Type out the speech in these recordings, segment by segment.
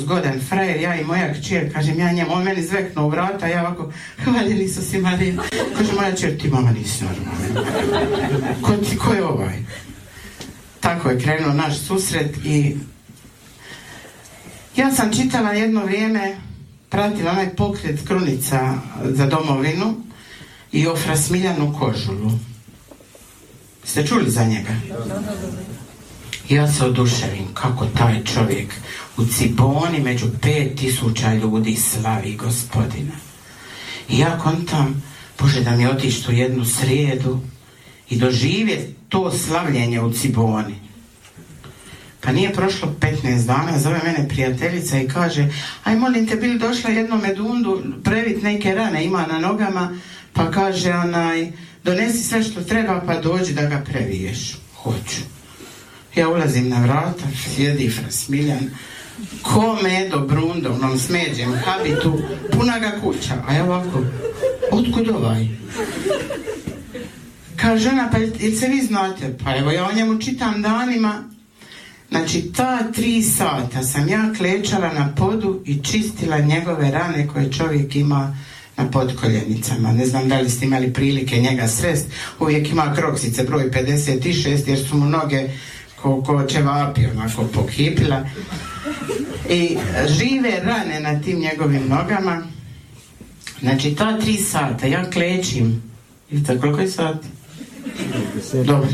zgodan frajer, ja i moja kćer, kažem ja njemu, on meni zveknuo u vrata, ja ovako, hvaljeni su si Marija. Kaže moja kćer, ti mama nisi normalna. Ko je ovaj? Tako je krenuo naš susret i ja sam čitala jedno vrijeme, pratila onaj pokret Krunica za domovinu i o fra Smiljanu Kožulu. Ste čuli za njega? Ja se oduševim kako taj čovjek u Ciboni među 5000 ljudi slavi Gospodina. I ja kontam, Bože, da mi otiš tu jednu srijedu i doživjeti to slavljenje u Ciboni. Pa nije prošlo 15 dana, zove mene prijateljica i kaže, aj molim te, bili došla jednom medundu previt neke rane ima na nogama, pa kaže donesi sve što treba pa dođi da ga previješ. Hoću. Ja ulazim na vrata, sjedi fra Smiljan, ko medo brundo, onom smeđem habitu, puna ga kuća, a ja ovako, otkud ovaj? Kaže žena, pa jel se vi znate? Pa evo ja o njemu čitam danima. Znači ta 3 sata sam ja klečala na podu i čistila njegove rane koje čovjek ima na potkoljenicama. Ne znam da li ste imali prilike njega srest, uvijek ima kroksice broj 56 jer su mu noge ko ćevapi onako pokipila i žive rane na tim njegovim nogama. Znači ta 3 sata ja klečim. Vidite koliko je sati? Dobro.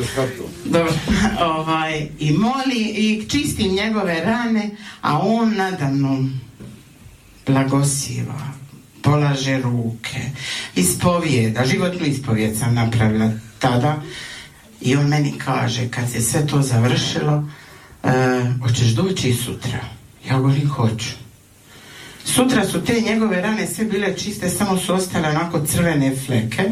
I moli i čistim njegove rane, a on nadamnom blagosiva, polaže ruke, ispovijeda, životnu ispovijed sam napravila tada i on meni kaže, kad se sve to završilo, hoćeš doći sutra? Ja govorim, hoću. Sutra su te njegove rane sve bile čiste, samo su ostale onako crvene fleke.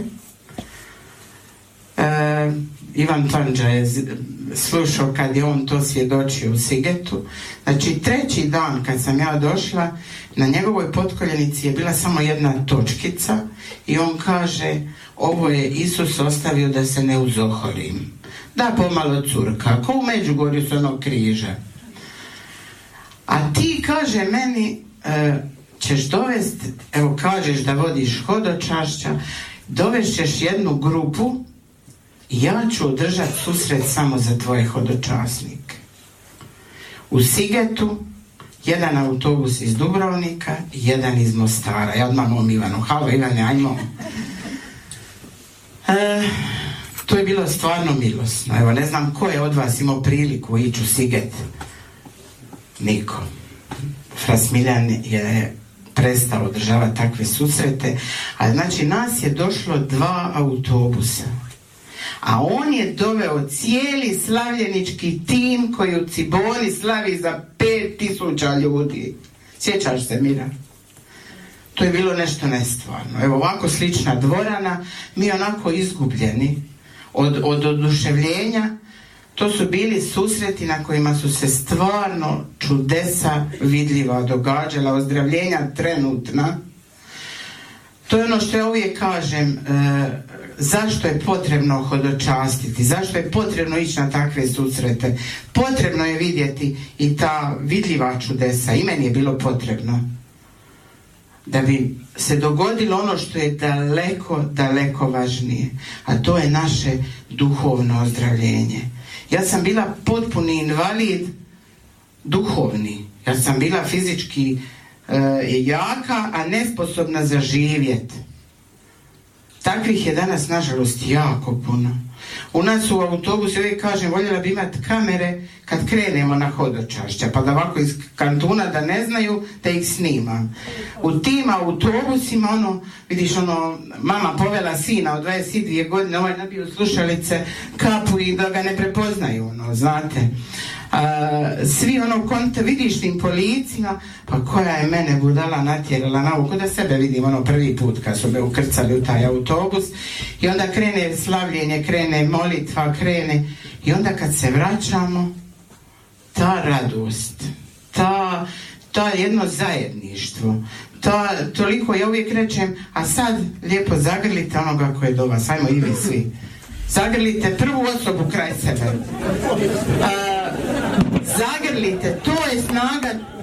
Ivan Tanđa je slušao kad je on to svjedočio u Sigetu. Znači 3. dan kad sam ja došla, na njegovoj potkoljenici je bila samo jedna točkica i on kaže, ovo je Isus ostavio da se ne uzohorim, da pomalo curka, ko u Međugorju s onog križa. A ti, kaže meni, ćeš dovesti, evo kažeš da vodiš hodočašća, dovešćeš jednu grupu i ja ću održati susret samo za tvoje hodočasnike. U Sigetu jedan autobus iz Dubrovnika i jedan iz Mostara. Ja odmah mom Ivanu, halo Ivane, ajmo. To je bilo stvarno milosno. Evo, ne znam ko je od vas imao priliku ići u Siget. Niko. Fra Smiljan je prestao održavati takve susrete, a znači nas je došlo 2 autobusa. A on je doveo cijeli slavljenički tim koji u Ciboni slavi za 5000 ljudi. Sjećaš se, Mira? To je bilo nešto nestvarno. Evo ovako slična dvorana, mi onako izgubljeni od oduševljenja. To su bili susreti na kojima su se stvarno čudesa vidljiva događala, ozdravljenja trenutna. To je ono što ja uvijek kažem, zašto je potrebno hodočastiti, zašto je potrebno ići na takve susrete. Potrebno je vidjeti i ta vidljiva čudesa, i meni je bilo potrebno da bi se dogodilo ono što je daleko, daleko važnije, a to je naše duhovno ozdravljenje. Ja sam bila potpuni invalid duhovni, ja sam bila fizički jaka, a nesposobna za živjet. Takvih je danas nažalost jako puno. U nas u autobusu, uvijek kažem, voljela bi imati kamere kad krenemo na hodočašća, pa da ovako iz kantuna da ne znaju da ih snimam. U tim autobusima, vidiš, mama povela sina od 22 godine, ovaj nabio slušalice, kapu i da ga ne prepoznaju, znate. Svi konte vidiš tim policima, pa koja je mene budala natjerala na ovo, da sebe vidim prvi put kad su me ukrcali u taj autobus, i onda krene slavljenje, krene molitva, krene, i onda kad se vraćamo, ta radost, ta jedno zajedništvo, toliko, ja uvijek rečem, a sad lijepo zagrlite onoga koji je do vas, ajmo i vi svi, zagrlite prvu osobu kraj sebe, zagrlite, to je snaga